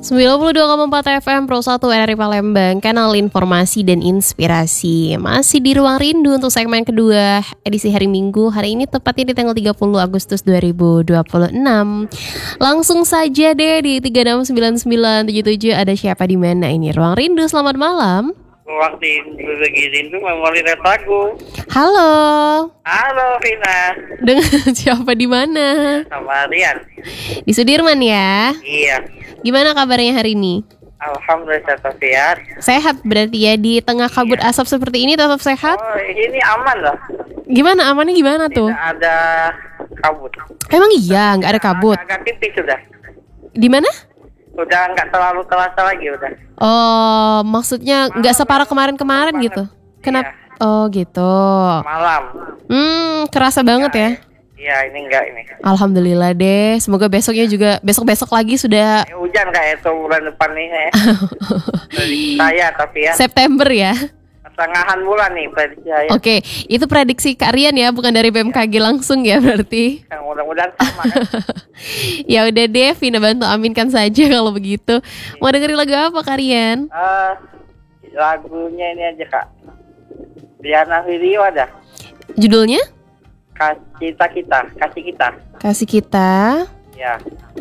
92,4 FM Pro 1 RRI Palembang, kanal informasi dan inspirasi. Masih di Ruang Rindu untuk segmen kedua edisi hari Minggu. Hari ini tepatnya di tanggal 30 Agustus 2026. Langsung saja deh di 369977 ada siapa di mana ini? Ruang Rindu, selamat malam. Ruang Rindu memori lagu. Halo. Halo Vina. Dengan siapa di mana? Sama Rian. Di Sudirman ya? Iya. Gimana kabarnya hari ini? Alhamdulillah sehat. Sehat berarti ya, di tengah kabut asap seperti ini tetap sehat? Oh, ini aman loh. Gimana amannya gimana tuh? Tidak ada kabut. Emang iya nggak ada kabut? Agak tipis sudah. Di mana? Udah nggak terlalu terasa lagi udah. Oh, maksudnya nggak separah kemarin-kemarin gitu? Kenapa? Iya. Oh gitu. Malam. Kerasa banget ya? Iya, ini enggak ini. Alhamdulillah deh. Semoga besoknya juga besok lagi sudah Hujan kayak itu bulan depan nih ya. Saya tapi ya. September ya. Pertengahan bulan nih prediksi saya. Oke, itu prediksi Kak Rian ya, bukan dari BMKG langsung ya berarti. Yang mudah-mudahan sama kan. Ya udah deh, Vina bantu aminkan saja kalau begitu. Mau dengerin lagu apa Kak Rian? Lagunya ini aja Kak. Diana Video ada. Judulnya? Kasih kita. Kasih kita. Ya.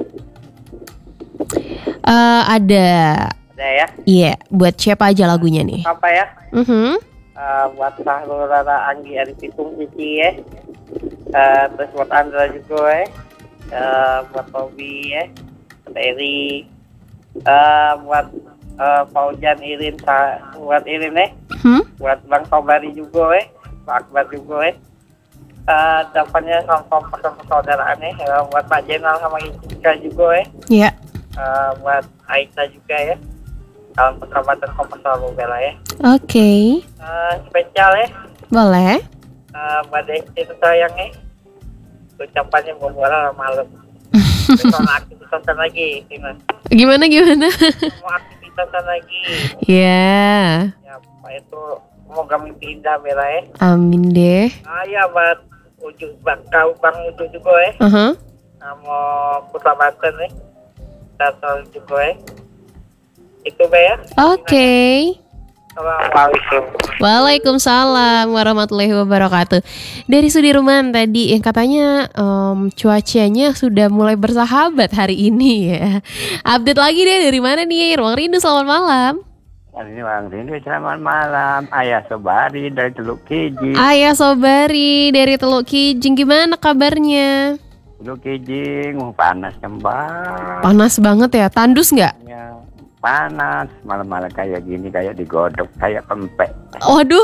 Ada Ya. Iya, buat siapa aja lagunya nih? Apa ya? Buat Sahrul Rara Anggi Ari Pitung Cici ya. Terus buat Andra juga ya. Buat Tobi ya. Buat Eri. Buat Paujan Irin. Buat Irin ya. Buat Bang Sobari juga ya. Pak Akbar juga ya. Depannya sama persaudaraan ya. Buat Pak Jenal sama Ika juga ya. Iya. Buat Aita juga ya. Dalam persahabatan Kompas Bella ya. Oke. Spesial ya. Boleh. Buat Desti sayangnya. Ucapannya membuat malam. Besok aktivitasan lagi. Gimana? Mau aktivitasan lagi. Iya. Ya, Pak itu semoga mimpi indah Bella ya. Amin deh. Ya buat Bang Uju juga ya. Mau Putra Banten ya. Datang juga ya. Itu Be ya. Oke. Assalamualaikum. Waalaikumsalam warahmatullahi wabarakatuh. Dari Sudirman tadi yang katanya cuacanya sudah mulai bersahabat hari ini ya. Update lagi deh, dari mana nih? Ruang Rindu, selamat malam. Ini Ruang Rindu, selamat malam. Ayah Sobari dari Teluk Kijing. Ayah Sobari dari Teluk Kijing, gimana kabarnya? Teluk Kijing, panas kembang. Panas banget ya, tandus nggak? Ya, panas, malam-malam kayak gini, kayak digodok, kayak pempek. Waduh,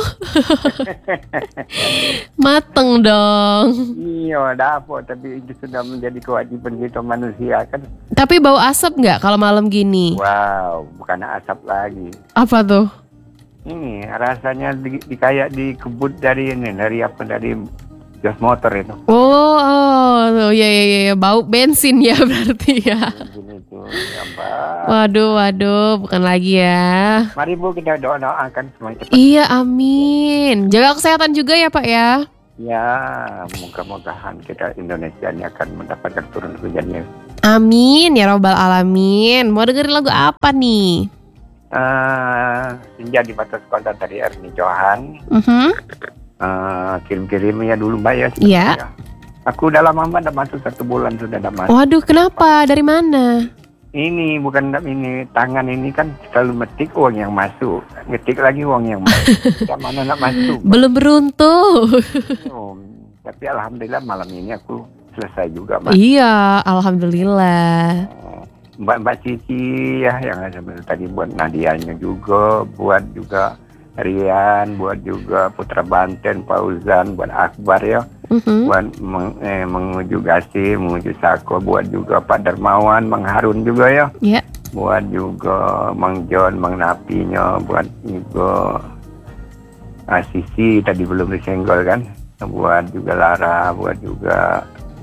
mateng dong. Iya, dapur, tapi itu sudah menjadi kewajiban kita manusia kan. Tapi bau asap nggak kalau malam gini? Wow, bukan asap lagi. Apa tuh? Ini rasanya kayak dikebut dari gas motor itu. Oh, ya, bau bensin ya berarti ya. Gini tuh, ya Mbak. Waduh, bukan lagi ya. Mari Bu, kita doakan semuanya cepat. Iya, amin. Jaga kesehatan juga ya Pak ya. Ya, moga-mogahan kita Indonesia ini akan mendapatkan turun hujannya. Amin ya robbal alamin. Mau dengerin lagu apa nih? Senja di batas kota dari Ernie Johan. Kirim-kirimnya dulu Mbak ya. Iya. Aku udah lama Mbak, udah masuk 1 bulan sudah masuk. Waduh, kenapa? Dari mana? Ini bukan ini, tangan ini kan selalu metik uang yang masuk, ngetik lagi uang yang masuk. Mana nak masuk? Belum beruntung. Tapi alhamdulillah malam ini aku selesai juga Mbak. Iya, alhamdulillah. Mbak Cici ya yang ada tadi, buat Nadianya juga, buat juga Rian, buat juga Putra Banten, Fauzan, buat Akbar ya, buat menguju Gasir, menguju Sako, buat juga Pak Darmawan, Mang Harun juga ya, buat juga Mang John, Mang Napinya, buat juga Sisi tadi belum disenggol kan, buat juga Lara, buat juga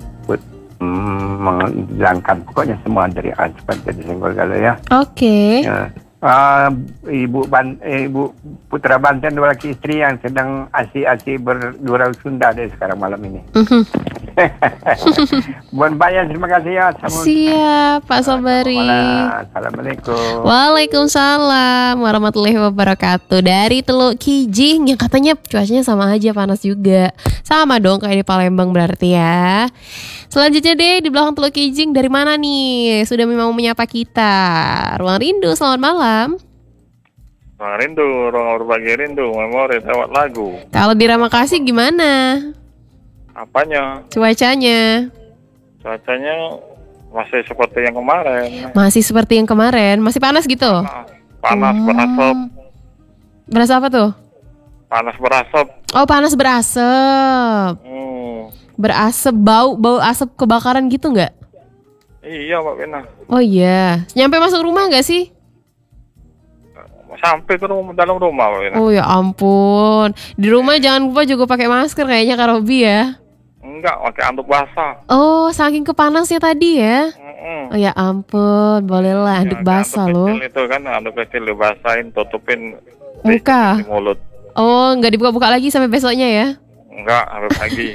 menghilangkan pokoknya semua dari Aspat jadi senggol kalau ya. Oke. Ya. Ibu Putra Banten, dua laki istri yang sedang asik-asik berdurau Sunda deh sekarang malam ini. Buat Bayan, terima kasih ya. Siap, Pak Sobari. Assalamualaikum. Waalaikumsalam warahmatullahi wabarakatuh. Dari Teluk Kijing yang katanya cuacanya sama aja, panas juga. Sama dong kayak di Palembang berarti ya. Selanjutnya deh di belakang Teluk Kijing, dari mana nih? Sudah mau menyapa kita. Ruang Rindu, selamat malam. Ruang Rindu, ruang berbagi rindu, memori lewat lagu. Kalau di Ramakasih gimana? Apanya? Cuacanya? Cuacanya masih seperti yang kemarin. Masih seperti yang kemarin, masih panas gitu? Panas berasap. Berasa apa tuh? Panas berasap. Oh, panas berasap. Berasap, bau asap kebakaran gitu nggak? Iya Mbak Pina. Oh iya, nyampe masuk rumah nggak sih? Sampai ke dalam rumah Mbak Pina. Oh ya ampun, di rumah jangan lupa juga pakai masker kayaknya Kak Robi ya. Enggak, pakai anduk basah. Oh, saking kepanasnya tadi ya. Oh ya ampun, bolehlah anduk basah loh. Anduk kecil itu kan, anduk kecil dibasahin, tutupin muka di mulut. Oh, nggak dibuka-buka lagi sampai besoknya ya? Enggak, sampai pagi.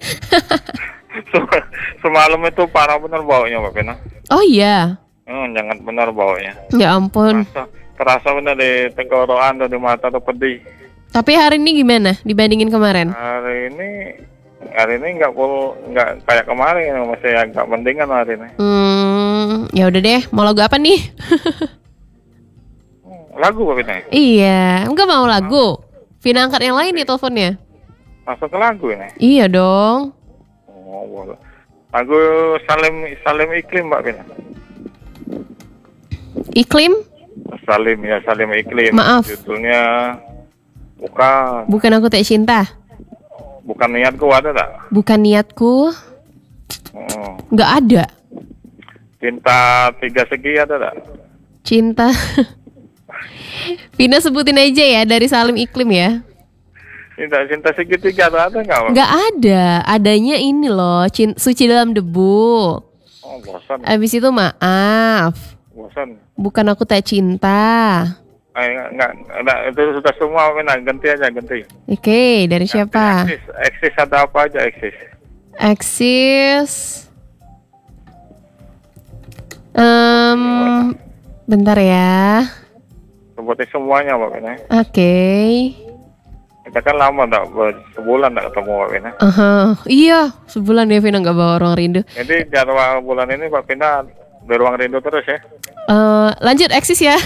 Semalam itu parah bener baunya Mbak Pina. Oh iya. Jangan benar baunya. Ya ampun. Terasa bener di tenggorokan atau di mata tuh pedih. Tapi hari ini gimana dibandingin kemarin? Hari ini nggak kayak kemarin, masih agak mendingan hari ini. Ya udah deh, mau lagu apa nih? Lagu Mbak Pina? Iya, enggak mau lagu. Vina angkat yang lain nih teleponnya. Masuk ke lagu ini? Iya dong. Oh, boleh. Lagu Salim Iklim Mbak Pina. Iklim? Salim Iklim. Maaf. Judulnya bukan Aku Tak Cinta. Bukan Niatku, ada tak? Bukan Niatku. Nggak ada. Cinta Tiga Segi ada tak? Cinta. Vina sebutin aja ya dari Salim Iklim ya. Cinta segitiga ada nggak? Nggak ada. Adanya ini loh, Suci Dalam Debu. Oh, bosan. Abis itu Maaf. Bosan. Bukan Aku Tak Cinta. Enggak, itu sudah semua, ganti aja. Oke, dari siapa? Eksis ada apa aja Eksis? Eksis. Bentar ya. Sebutin semuanya Mbak Pina. Oke. Kita kan lama sebulan nggak ketemu Mbak Pina. Iya, sebulan ya Vina nggak bawa Ruang Rindu. Jadi jadwal bulan ini Mbak Pina di Ruang Rindu terus ya. Lanjut Eksis ya.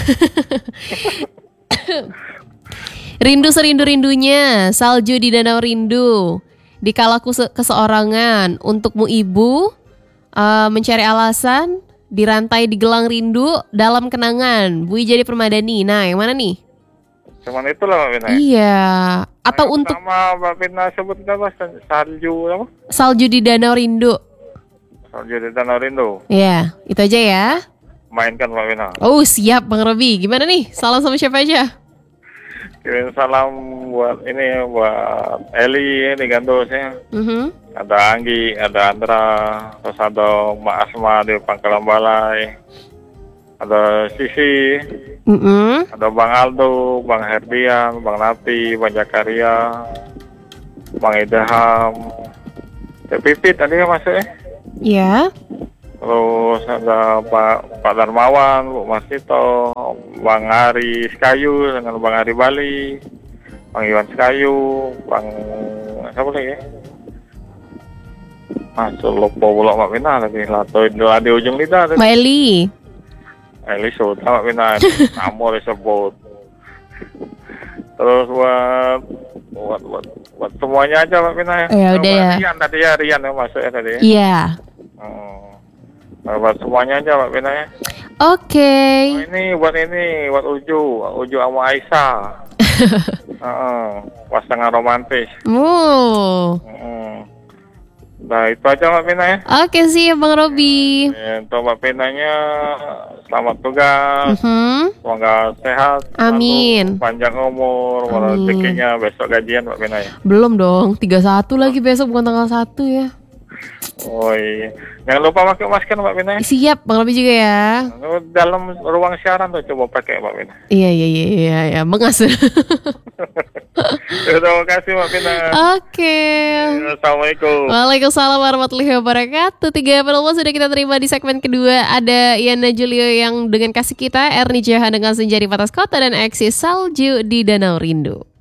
Rindu serindu-rindunya, salju di danau rindu, dikalaku keseorangan, untukmu ibu, mencari alasan, dirantai di gelang rindu, dalam kenangan, Bui Jadi Permadani. Nah, yang mana nih? Cuman itu lah Mbak Pina. Iya. Atau untuk sama Mbak Pina sebut apa? Salju apa? Salju di danau rindu. Salju di danau rindu. Iya, itu aja ya. Mainkan Mbak Pina. Oh siap Bang Robi. Gimana nih? Salam sama siapa aja? Kirim salam buat Eli di Gandosnya. Ada Anggi, ada Andra, terus ada Mbak Asma di Pangkalan Balai, ada Sisi, ada Bang Aldo, Bang Herdian, Bang Nati, Bang Jakaria, Bang Idaham, Pipit tadi masuk ya? Iya. Terus ada Pak Darmawan, Bu Masito, Bang Ari Sekayu dengan Bang Ari Bali, Bang Iwan Sekayu, Bang siapa lagi? Masuk lupa pula Mbak Pina lagi di ujung lidah. Mbak Eli. Eli sudah Mbak Pina, kamu disebut. Terus buat semuanya aja Mbak Pina ya. Ya udah ya. Rian ya masuk ya tadi ya. Iya. Buat semuanya aja Mbak Pina ya. Oke. Buat Uju sama Aisyah. Pasangan romantis. Nah itu aja Mbak Pina ya. Oke sih Bang Robi. Untuk Mbak Pinanya selamat tugas. Semoga sehat. Amin. Panjang umur. Rezekinya besok gajian Mbak Pina ya. Belum dong, 31 lagi besok, bukan tanggal 1 ya. Oh iya. Jangan lupa pakai masker Mbak Pina ya. Siap Bang Robi juga ya. Dalam ruang siaran tuh coba pakai Mbak Pina. Iya, mengas. Terima kasih Mbak Pina. Oke. Assalamualaikum. Waalaikumsalam warahmatullahi wabarakatuh. 3 penelpon sudah kita terima di segmen kedua. Ada Yana Julio yang dengan kasih kita, Erni Jahan dengan Senjari Patas Kota, dan Eksis Salju di Danau Rindu.